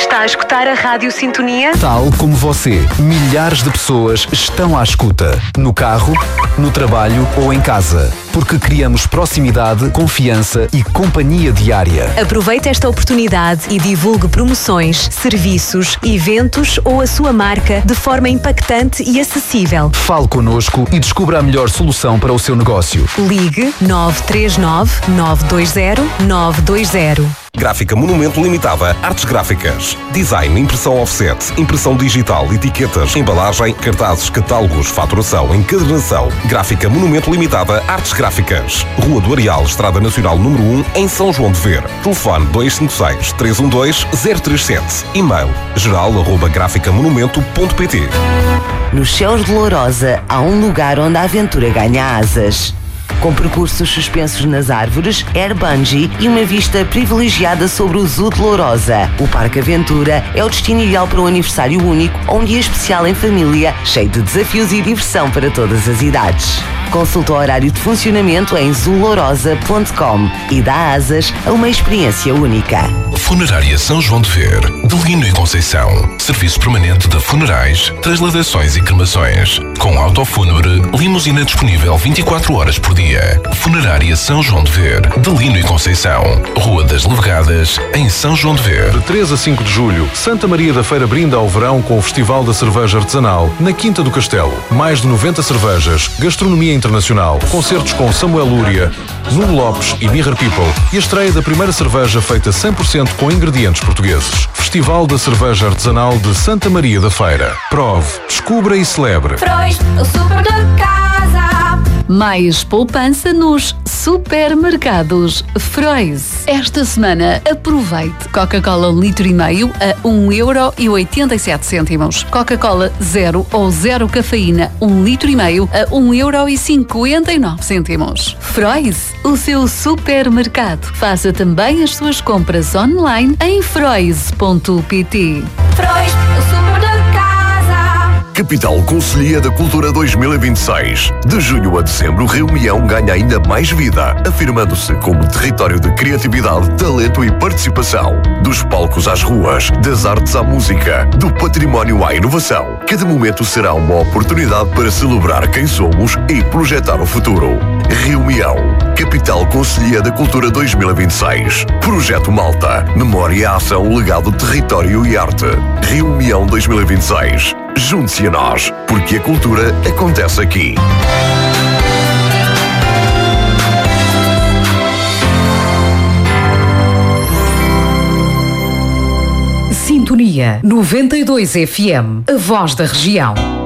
Está a escutar a Rádio Sintonia? Tal como você, milhares de pessoas estão à escuta. No carro, no trabalho ou em casa. Porque criamos proximidade, confiança e companhia diária. Aproveite esta oportunidade e divulgue promoções, serviços, eventos ou a sua marca de forma impactante e acessível. Fale connosco e descubra a melhor solução para o seu negócio. Ligue 939 920 920. Gráfica Monumento Limitada, artes gráficas, design, impressão offset, impressão digital, etiquetas, embalagem, cartazes, catálogos, faturação, encadernação. Gráfica Monumento Limitada, artes gráficas. Rua do Areal, Estrada Nacional número 1, em São João de Ver. Telefone 256-312-037. E-mail geral@graficamonumento.pt. Nos céus de Lourosa há um lugar onde a aventura ganha asas. Com percursos suspensos nas árvores, air bungee e uma vista privilegiada sobre o Zoo de Lourosa. O Parque Aventura é o destino ideal para um aniversário único ou um dia especial em família, cheio de desafios e diversão para todas as idades. Consulta o horário de funcionamento em zoolourosa.com e dá asas a uma experiência única. Funerária São João de Ver, de Lino e Conceição. Serviço permanente de funerais, transladações e cremações. Com autofúnebre, limusina disponível 24 horas por dia. Funerária São João de Ver, de Lino e Conceição. Rua das Levegadas, em São João de Ver. De 3 a 5 de julho, Santa Maria da Feira brinda ao verão com o Festival da Cerveja Artesanal, na Quinta do Castelo. Mais de 90 cervejas, gastronomia internacional, concertos com Samuel Lúria, Nuno Lopes e Mirror People e a estreia da primeira cerveja feita 100% com ingredientes portugueses. Festival da Cerveja Artesanal de Santa Maria da Feira. Prove, descubra e celebre. Frois, o super de casa. Mais poupança nos supermercados Frois. Esta semana aproveite Coca-Cola 1,5 litro a 1,87€. Coca-Cola 0 ou 0 cafeína 1,5 litro a 1,59€. Frois, o seu supermercado. Faça também as suas compras online em frois.pt. Frois, o super de casa. Capital Conselhia da Cultura 2026. De junho a dezembro, Reunião ganha ainda mais vida, afirmando-se como território de criatividade, talento e participação. Dos palcos às ruas, das artes à música, do património à inovação. Cada momento será uma oportunidade para celebrar quem somos e projetar o futuro. Reunião. Capital Conselhia da Cultura 2026. Projeto Malta. Memória, ação, legado, território e arte. Reunião 2026. Junte-se a nós, porque a cultura acontece aqui. Sintonia 92 FM, a voz da região.